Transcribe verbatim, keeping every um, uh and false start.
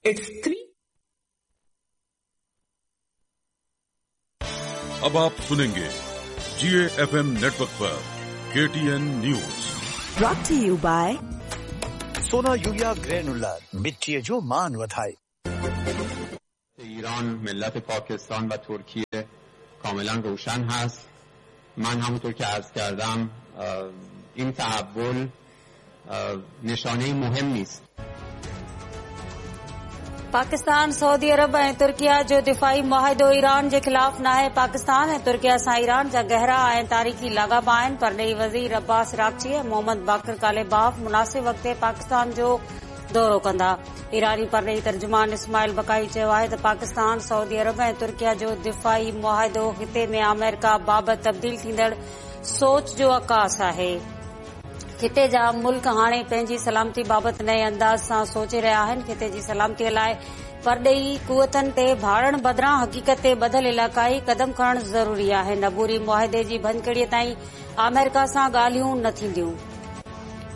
It's three. अब आप सुनेंगे जीए FM network पर KTN news. Brought to you by Sona urea granular मिट्टी जो मान वधाई। ایران ملت پاکستان و ترکیه کاملا روشن هست. من همونطور که عرض کردم این تحول نشانه مهمی است. पाकिस्तान सऊदी अरब ऐं तुर्किया जो दिफ़ाई मुआहिदो ईरान जे ख़िलाफ़ नाहे। पाकिस्तान ऐं तुर्किया सां ईरान जा गहरा ऐं तारीख़ी लाॻापा आहिनि। परॾेही वज़ीर अब्बास रागची ऐं मोहम्मद बाक़िर कालेबाफ मुनासिब वक़्ते पाकिस्तान जो दौरो कंदा। ईरानी परॾेही तर्जुमान इस्माइल बकाई चयो आहे त पाकिस्तान सऊदी अरब ऐं तुर्किया जो दिफ़ाई मुआहिदो ख़िते में अमेरिका बाबति तब्दील थींदड़ सोच जो अकास आहे। खिते जा मुल्क हाणे पंहिंजी सलामती बाबति नए अंदाज़ सां सोचे रहिया आहिनि। खिते जी सलामतीअ लाइ परॾेही कुवतनि ते भाड़ण बदिरां हक़ीक़त ते ॿधल इलाक़ाई क़दम खणणु ज़रूरी आहे। अबूरी मुआहिदे जी भञकड़ीअ ताईं अमेरिका सां ॻाल्हियूं न थींदियूं।